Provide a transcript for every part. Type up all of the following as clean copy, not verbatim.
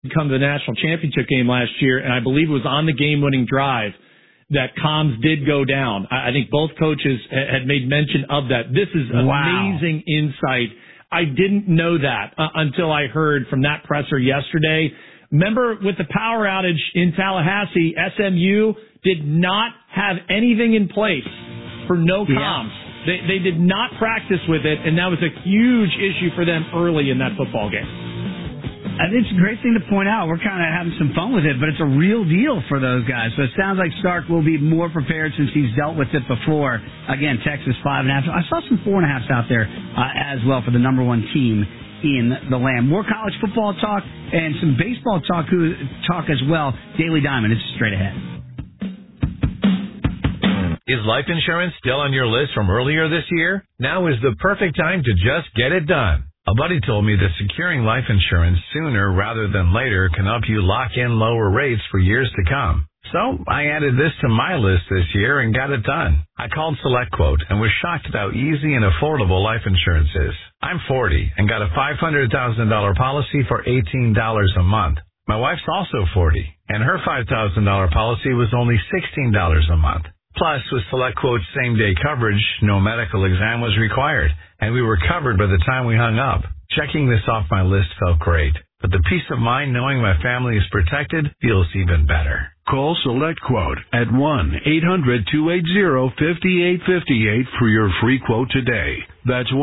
come to the national championship game last year, and I believe it was on the game-winning drive that comms did go down. I think both coaches had made mention of that. This is amazing insight. I didn't know that until I heard from that presser yesterday. Remember, with the power outage in Tallahassee, SMU did not have anything in place for no comms. They did not practice with it, and that was a huge issue for them early in that football game. I think it's a great thing to point out. We're kind of having some fun with it, but it's a real deal for those guys. So it sounds like Stark will be more prepared since he's dealt with it before. Again, Texas 5.5. I saw some 4.5s out there as well for the number one team in the land. More college football talk and some baseball talk as well. Daily Diamond is straight ahead. Is life insurance still on your list from earlier this year? Now is the perfect time to just get it done. A buddy told me that securing life insurance sooner rather than later can help you lock in lower rates for years to come. So I added this to my list this year and got it done. I called SelectQuote and was shocked at how easy and affordable life insurance is. I'm 40 and got a $500,000 policy for $18 a month. My wife's also 40 and her $5,000 policy was only $16 a month. Plus, with SelectQuote's same-day coverage, no medical exam was required, and we were covered by the time we hung up. Checking this off my list felt great, but the peace of mind knowing my family is protected feels even better. Call SelectQuote at 1-800-280-5858 for your free quote today. That's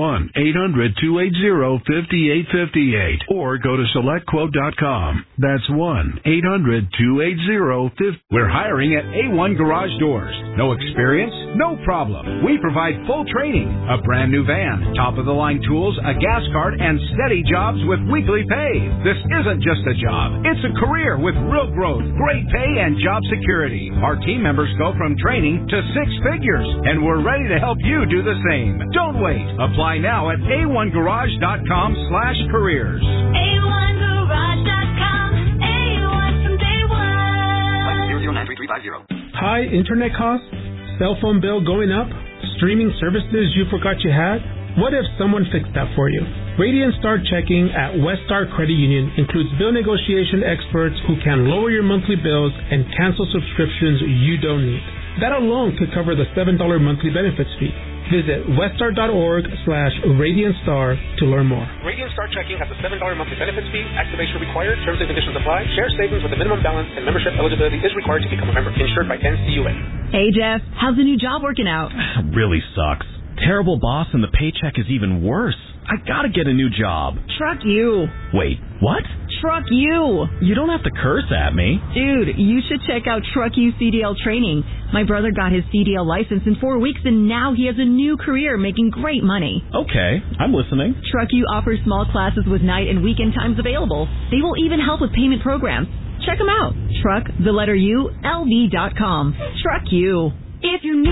1-800-280-5858. Or go to SelectQuote.com. That's 1-800-280-5858. We're hiring at A1 Garage Doors. No experience? No problem. We provide full training, a brand new van, top-of-the-line tools, a gas card, and steady jobs with weekly pay. This isn't just a job. It's a career with real growth, great pay, and job security. Our team members go from training to 6 figures, and we're ready to help you do the same. Don't wait. Apply now at a1garage.com/careers. A1garage.com. A1 from day one. 0093350. High internet costs? Cell phone bill going up? Streaming services you forgot you had? What if someone fixed that for you? Radiant Star Checking at Westar Credit Union includes bill negotiation experts who can lower your monthly bills and cancel subscriptions you don't need. That alone could cover the $7 monthly benefits fee. Visit westar.org/RadiantStar to learn more. Radiant Star Checking has a $7 monthly benefits fee. Activation required. Terms and conditions apply. Share savings with a minimum balance and membership eligibility is required to become a member. Insured by NCUA. Hey, Jeff. How's the new job working out? Really sucks. Terrible boss and the paycheck is even worse. I gotta get a new job. Truck you. Wait, what? Truck you. You don't have to curse at me. Dude, you should check out Truck You CDL training. My brother got his CDL license in 4 weeks and now he has a new career making great money. Okay, I'm listening. Truck You offers small classes with night and weekend times available. They will even help with payment programs. Check them out. Truck, the letter U, LV.com. Truck You. If you're new